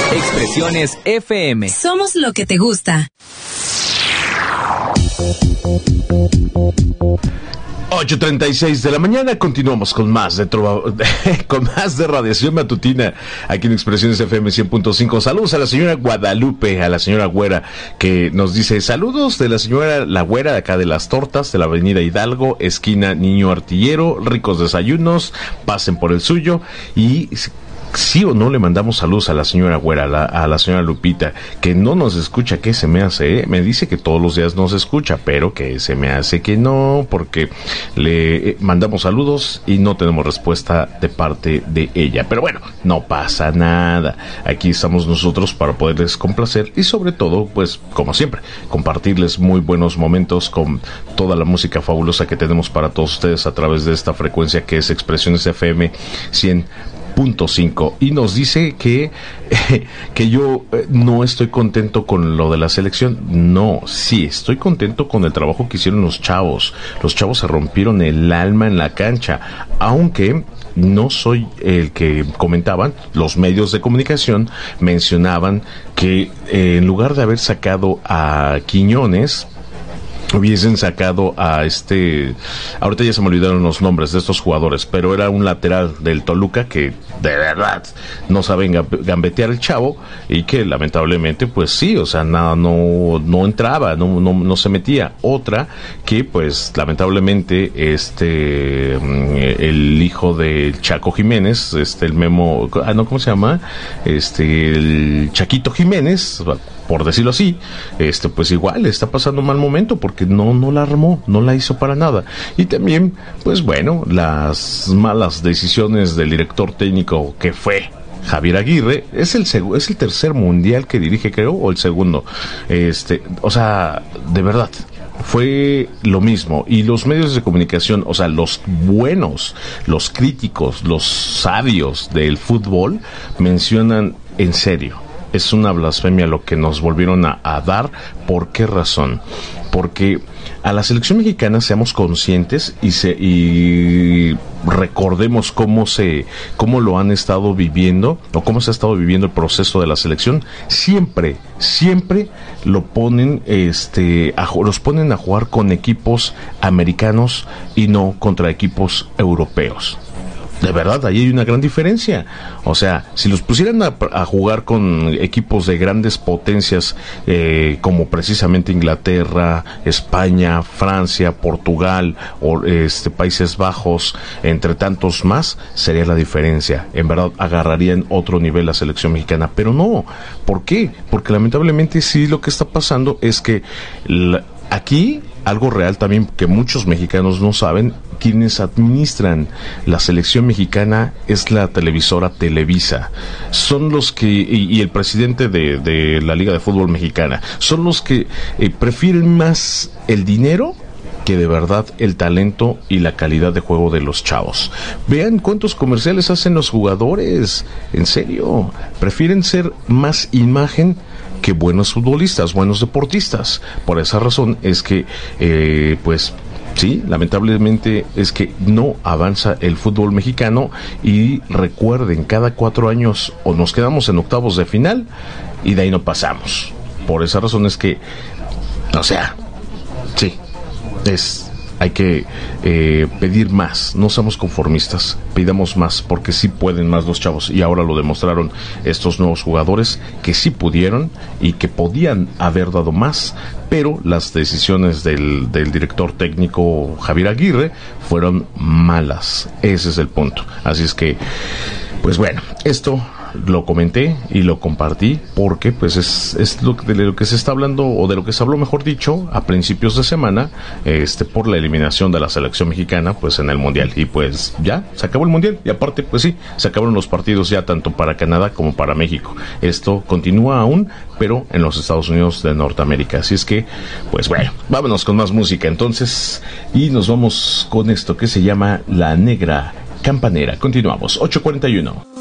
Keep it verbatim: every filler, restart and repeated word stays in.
Expresiones F M. Somos lo que te gusta. ocho treinta y seis de la mañana, continuamos con más de trova, con más de radiación matutina aquí en Expresiones F M cien punto cinco. Saludos a la señora Guadalupe, a la señora Güera, que nos dice saludos de la señora La Güera, de acá de Las Tortas, de la avenida Hidalgo, esquina Niño Artillero, ricos desayunos, pasen por el suyo. Y sí o no le mandamos saludos a la señora Güera, a la, a la señora Lupita, que no nos escucha. ¿Qué se me hace? ¿Eh? Me dice que todos los días nos escucha, pero que se me hace que no, porque le mandamos saludos y no tenemos respuesta de parte de ella. Pero bueno, no pasa nada. Aquí estamos nosotros para poderles complacer y sobre todo, pues, como siempre, compartirles muy buenos momentos con toda la música fabulosa que tenemos para todos ustedes a través de esta frecuencia que es Expresiones F M cien punto cinco. Y nos dice que eh, que yo eh, no estoy contento con lo de la selección. No, sí, estoy contento con el trabajo que hicieron los chavos. Los chavos se rompieron el alma en la cancha, aunque no soy el que comentaban. Los medios de comunicación mencionaban que eh, en lugar de haber sacado a Quiñones, hubiesen sacado a este, ahorita ya se me olvidaron los nombres de estos jugadores, pero era un lateral del Toluca que de verdad no saben gambetear el chavo, y que lamentablemente pues sí, o sea, nada, no, no entraba, no, no, no se metía. Otra que pues lamentablemente este, el hijo del Chaco Jiménez, este, el Memo, ah no, ¿cómo se llama? Este, el Chaquito Jiménez, por decirlo así, este, pues igual está pasando un mal momento porque no, no la armó, no la hizo para nada. Y también, pues bueno, las malas decisiones del director técnico que fue Javier Aguirre. Es el seg- es el tercer mundial que dirige, creo, o el segundo. Este, o sea, de verdad, fue lo mismo. Y los medios de comunicación, o sea, los buenos, los críticos, los sabios del fútbol, mencionan en serio. Es una blasfemia lo que nos volvieron a, a dar. ¿Por qué razón? Porque a la selección mexicana, seamos conscientes y se y recordemos cómo se cómo lo han estado viviendo, o cómo se ha estado viviendo el proceso de la selección. Siempre, siempre lo ponen, este, a, los ponen a jugar con equipos americanos y no contra equipos europeos. De verdad, ahí hay una gran diferencia. O sea, si los pusieran a, a jugar con equipos de grandes potencias, eh, como precisamente Inglaterra, España, Francia, Portugal, o este, Países Bajos, entre tantos más, sería la diferencia. En verdad, agarrarían otro nivel la selección mexicana. Pero no. ¿Por qué? Porque lamentablemente sí, lo que está pasando es que la, aquí, algo real también que muchos mexicanos no saben, quienes administran la selección mexicana es la televisora Televisa. Son los que, y, y el presidente de, de la Liga de Fútbol Mexicana, son los que eh, prefieren más el dinero que de verdad el talento y la calidad de juego de los chavos. Vean cuántos comerciales hacen los jugadores. En serio, prefieren ser más imagen que buenos futbolistas, buenos deportistas. Por esa razón es que, eh, pues, sí, lamentablemente es que no avanza el fútbol mexicano. Y recuerden, cada cuatro años o nos quedamos en octavos de final y de ahí no pasamos. Por esa razón es que, o sea, sí, es... hay que eh, pedir más, no seamos conformistas, pidamos más, porque sí pueden más los chavos, y ahora lo demostraron estos nuevos jugadores, que sí pudieron y que podían haber dado más, pero las decisiones del, del director técnico Javier Aguirre fueron malas. Ese es el punto. Así es que, pues bueno, esto lo comenté y lo compartí porque pues es, es lo, de lo que se está hablando, o de lo que se habló, mejor dicho, a principios de semana, este, por la eliminación de la selección mexicana pues en el mundial. Y pues ya se acabó el mundial, y aparte pues sí, se acabaron los partidos ya tanto para Canadá como para México. Esto continúa aún, pero en los Estados Unidos de Norteamérica. Así es que, pues bueno, vámonos con más música entonces, y nos vamos con esto que se llama La Negra Campanera. Continuamos, ocho cuarenta y uno.